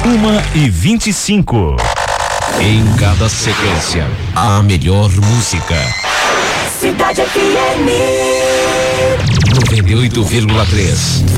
1h25. Em cada sequência, a melhor música. Cidade FM 98,3.